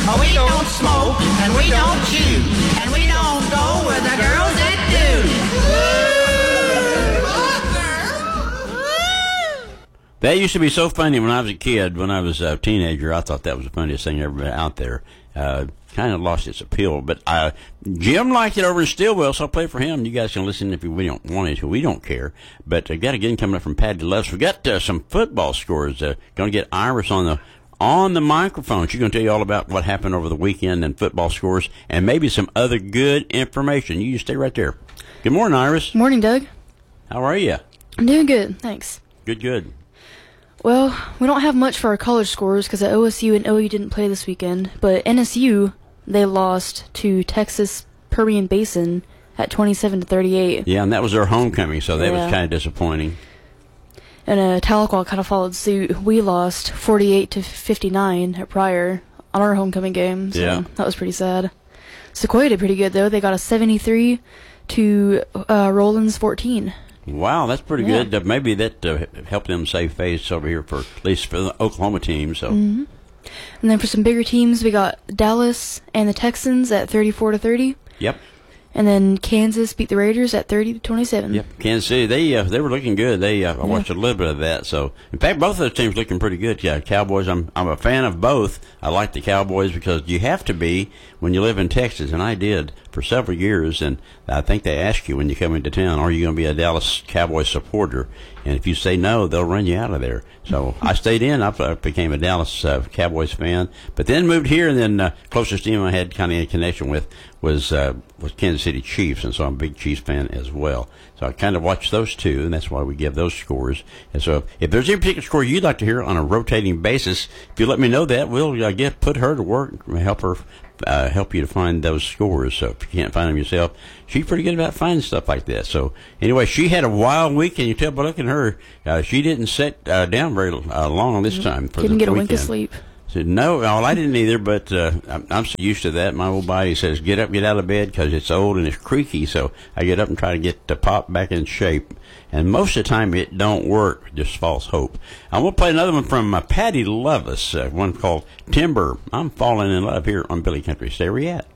Oh, we don't smoke, and we don't chew, and we don't go with the girls that do. That used to be so funny when I was a kid. When I was a teenager, I thought that was the funniest thing ever out there. Kind of lost its appeal, but Jim liked it over in Stillwell, so I'll play for him. You guys can listen if we don't want to. We don't care. But got a game coming up from Patty Loves. We got some football scores. Going to get Iris on the microphone. She's going to tell you all about what happened over the weekend and football scores, and maybe some other good information. You just stay right there. Good morning, Iris. Morning, Doug. How are you? I'm doing good, thanks. Good. Well, we don't have much for our college scores because OSU and OU didn't play this weekend, but NSU, they lost to Texas Permian Basin at 27-38. Yeah, and that was their homecoming, so that was kind of disappointing. And Tahlequah kind of followed suit. We lost 48-59 at Pryor on our homecoming game, so that was pretty sad. Sequoia did pretty good, though. They got a 73 to Rollins 14. Wow, that's pretty good. Maybe that helped them save face over here, for at least for the Oklahoma team. So. Mm-hmm. And then for some bigger teams, we got Dallas and the Texans at 34-30. Yep. And then Kansas beat the Raiders at 30-27. Yep. Kansas City, they were looking good. I watched a little bit of that. So, in fact, both of those teams looking pretty good. Yeah, Cowboys. I'm a fan of both. I like the Cowboys because you have to be when you live in Texas, and I did for several years. And I think they ask you when you come into town, are you going to be a Dallas Cowboys supporter? And if you say no, they'll run you out of there. So I stayed in. I became a Dallas Cowboys fan, but then moved here. And then closest team I had kind of a connection with was Kansas City Chiefs, and so I'm a big Chiefs fan as well. So I kind of watch those two, and that's why we give those scores. And so if there's any particular score you'd like to hear on a rotating basis, if you let me know that, we'll put her to work and help you to find those scores. So if you can't find them yourself, she's pretty good about finding stuff like that. So anyway, she had a wild week, and you tell by looking at her, she didn't sit down very long this time. Didn't get a wink of sleep. No, well, I didn't either, but I'm so used to that. My old body says, get up, get out of bed, because it's old and it's creaky, so I get up and try to get the pop back in shape. And most of the time, it don't work, just false hope. I'm going to play another one from Patty Lovis, one called Timber. I'm falling in love here on Billy Country. Stay where you at.